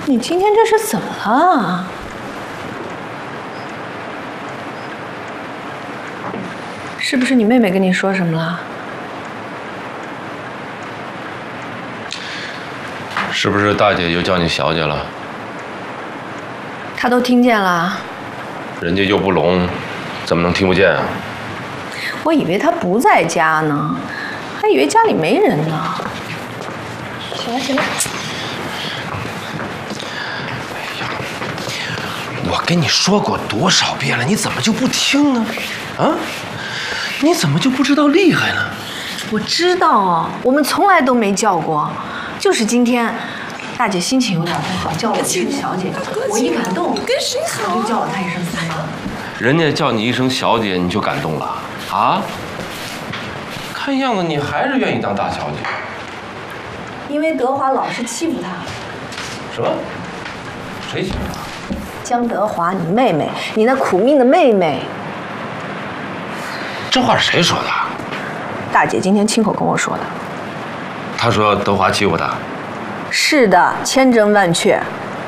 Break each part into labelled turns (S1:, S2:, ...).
S1: 你今天这是怎么了？是不是你妹妹跟你说什么了？
S2: 是不是大姐又叫你小姐了？
S1: 她都听见了。
S2: 人家又不聋，怎么能听不见啊？
S1: 我以为她不在家呢，还以为家里没人呢。行了行了。
S2: 我跟你说过多少遍了，你怎么就不听呢？啊？你怎么就不知道厉害呢？
S1: 我知道，我们从来都没叫过，就是今天，大姐心情有点不好，叫我一声小姐，我一感动，
S3: 跟谁好？
S1: 我就叫了她一声三妈。
S2: 人家叫你一声小姐，你就感动了啊？看样子你还是愿意当大小姐。
S1: 因为德华老是欺负她。
S2: 什么？谁欺负她？
S1: 江德华，你妹妹，你那苦命的妹妹。
S2: 这话是谁说的？
S1: 大姐今天亲口跟我说的。
S2: 她说德华欺负她。
S1: 是的，千真万确。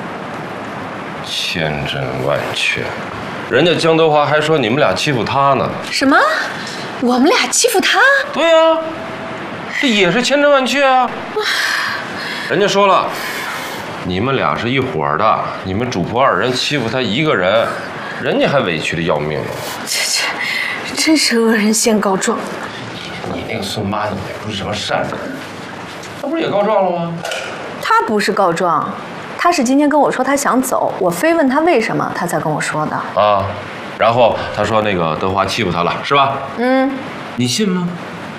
S2: 千真万确，人家江德华还说你们俩欺负他呢。
S1: 什么？我们俩欺负他？
S2: 对呀，这也是千真万确啊。人家说了，你们俩是一伙的，你们主仆二人欺负他一个人，人家还委屈的要命呢。
S1: 这真是恶人先告状。
S2: 你那个孙妈也不是什么善人，她不是也告状了吗？
S1: 他不是告状，他是今天跟我说他想走，我非问他为什么，他才跟我说的。
S2: 啊，然后他说那个德华欺负他了，是吧？
S1: 嗯，
S2: 你信吗？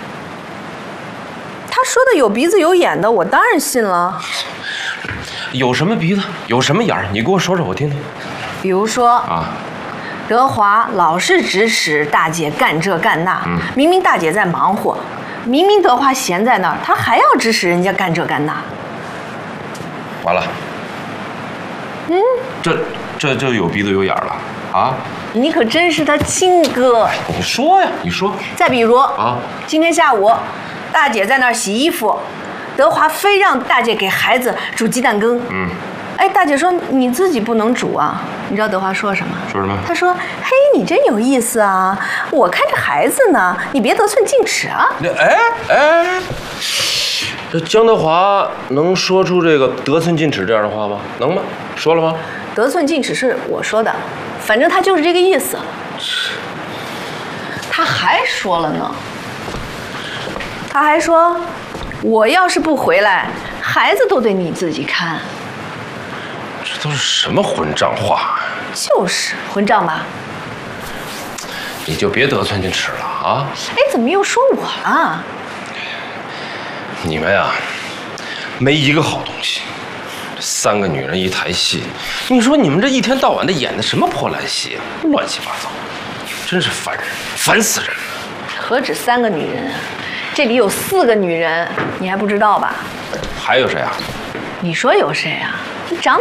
S1: 他说的有鼻子有眼的，我当然信了。
S2: 有什么鼻子，有什么眼儿？你给我说说，我听听。
S1: 比如说
S2: 啊，
S1: 德华老是指使大姐干这干那，明明大姐在忙活，明明德华闲在那儿，他还要指使人家干这干那。
S2: 完了。这就有鼻子有眼儿了啊！
S1: 你可真是他亲哥。
S2: 你说呀，你说。
S1: 再比如
S2: 啊，
S1: 今天下午，大姐在那儿洗衣服，德华非让大姐给孩子煮鸡蛋羹。哎，大姐说你自己不能煮啊。你知道德华说什么？
S2: 说什么？
S1: 他说：“嘿，你真有意思啊！我看着孩子呢，你别得寸进尺啊。”
S2: 这江德华能说出这个得寸进尺这样的话吗？能吗？说了吗？
S1: 得寸进尺是我说的，反正他就是这个意思。他还说了呢，他还说，我要是不回来，孩子都得你自己看。
S2: 这都是什么混账话？
S1: 就是混账吧？
S2: 你就别得寸进尺了啊！
S1: 哎，怎么又说我了？
S2: 你们呀，没一个好东西。3个女人一台戏，你说你们这一天到晚的演的什么破烂戏啊？乱七八糟，真是烦人，烦死人了。
S1: 何止3个女人啊，这里有4个女人，你还不知道吧？
S2: 还有谁啊？
S1: 你说有谁啊？长